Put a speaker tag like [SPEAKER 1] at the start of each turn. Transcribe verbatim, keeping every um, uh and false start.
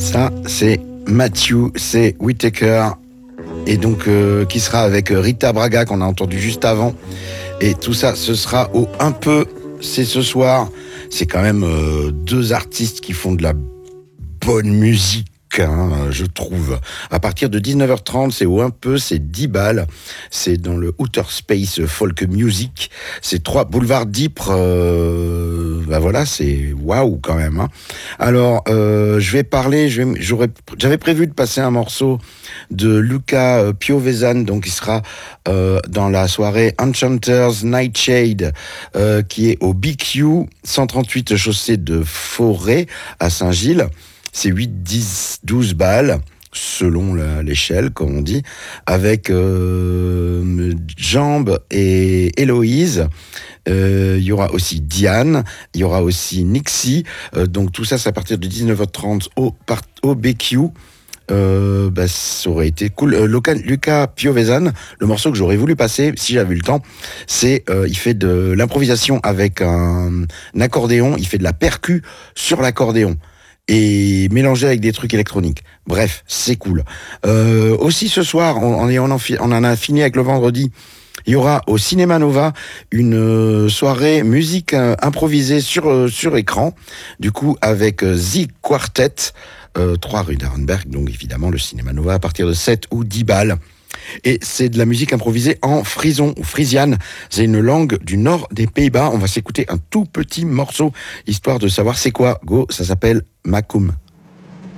[SPEAKER 1] Ça, c'est Matthew C. Whitaker, et donc euh, qui sera avec Rita Braga qu'on a entendu juste avant. Et tout ça, ce sera au Un Peu. C'est ce soir. C'est quand même euh, deux artistes qui font de la bonne musique, hein, je trouve. À partir de dix-neuf heures trente, c'est au Un Peu, c'est dix balles. C'est dans le Outer Space Folk Music. C'est trois boulevards d'Ypres. Euh, bah voilà, c'est waouh quand même. Hein. Alors, euh, je vais parler. Je vais, j'aurais, j'avais prévu de passer un morceau de Luca Piovesan, donc il sera euh, dans la soirée Enchanters Nightshade, euh, qui est au B Q, cent trente-huit chaussée de Forêt à Saint-Gilles. C'est huit, dix, douze balles, selon la, l'échelle, comme on dit, avec euh, Jambe et Héloïse. Euh, il y aura aussi Diane, il y aura aussi Nixie. Euh, donc tout ça, c'est à partir de dix-neuf heures trente au, par, au B Q. Euh, bah, ça aurait été cool. Euh, Luca, Luca Piovesan, le morceau que j'aurais voulu passer, si j'avais eu le temps, c'est, euh, il fait de l'improvisation avec un, un accordéon, il fait de la percu sur l'accordéon. Et mélangé avec des trucs électroniques. Bref, c'est cool. Euh, aussi ce soir, on, on, en, on en a fini avec le vendredi, il y aura au Cinéma Nova une soirée musique euh, improvisée sur, euh, sur écran, du coup avec euh, The Quartet, euh, trois rue d'Arenberg, donc évidemment le Cinéma Nova à partir de sept ou dix balles. Et c'est de la musique improvisée en frison ou frisiane. C'est une langue du nord des Pays-Bas. On va s'écouter un tout petit morceau, histoire de savoir c'est quoi. Go, ça s'appelle Makoum.